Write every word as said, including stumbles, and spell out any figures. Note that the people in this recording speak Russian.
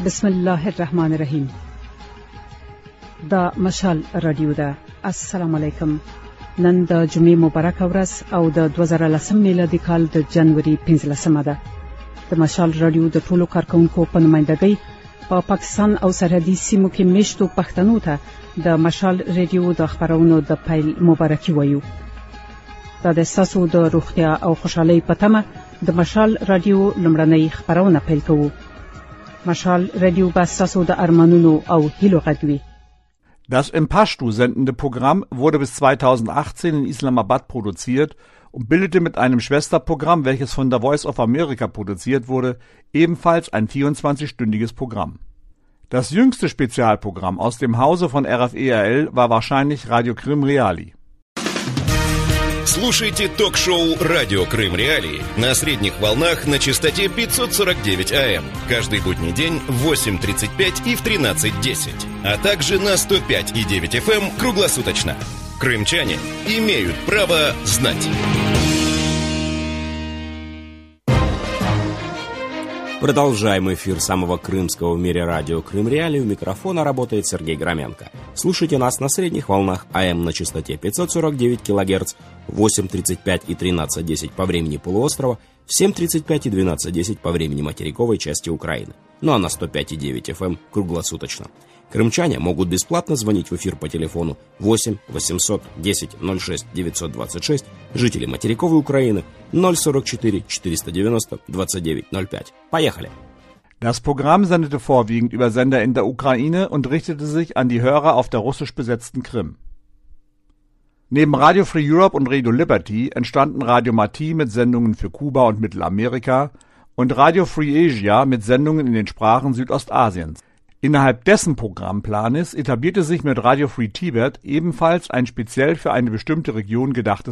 بسم الله الرحمن الرحیم. دا مشال رادیو ده. السلام علیکم. نن د جمعې مبارک ورځ او د دوه زره لسم میلادي کال د جنوري پنځلسمه ده. د مشال رادیو د ټولو کارکونکو په نمائندګۍ په پا پاکستان او سرحدي سیمو کې میشتو پښتنو ته د مشال رادیو د خبرونو د پیل مبارکي وایو. دا د تاسو د روغتیا او خوشحالۍ په تمه د مشال رادیو لومړنۍ خبرونه پیل کوو. مشال رادیو به تاسو د ارمانونو او هیلو غږ وي. Das im Pashto sendende Programm wurde bis zweitausendachtzehn in Islamabad produziert und bildete mit einem Schwesterprogramm, welches von der Voice of America produziert wurde, ebenfalls ein vierundzwanzigstündiges Programm. Das jüngste Spezialprogramm aus dem Hause von R F E R L war wahrscheinlich Radio Krim Reali. Слушайте ток-шоу «Радио Крым Реалии» на средних волнах на частоте пятьсот сорок девять АМ каждый будний день в восемь тридцать пять и в тринадцать десять, а также на сто пять и девять эф эм круглосуточно. Крымчане имеют право знать. Продолжаем эфир самого крымского в мире радио Крым Реалии. У микрофона работает Сергей Громенко. Слушайте нас на средних волнах АМ на частоте пятьсот сорок девять килогерц, восемь тридцать пять и тринадцать десять по времени полуострова, в семь тридцать пять и двенадцать десять по времени материковой части Украины. Ну а на сто пять и девять эф эм круглосуточно. Крымчане могут бесплатно звонить в эфир по телефону восемь восемьсот десять ноль шесть девятьсот двадцать шесть, жители материковой Украины ноль сорок четыре четыреста девяносто двадцать девять ноль пять. Поехали! Das Programm sendete vorwiegend über Sender in der Ukraine und richtete sich an die Hörer auf der russisch besetzten Krim. Neben Radio Free Europe und Radio Liberty entstanden Radio Marti mit Sendungen für Kuba und Mittelamerika und Radio Free Asia mit Sendungen in den Sprachen Südostasiens. Innerhalb dessen Programmplanes etablierte sich mit Radio Free Tibet ebenfalls ein speziell für eine bestimmte Region gedachtes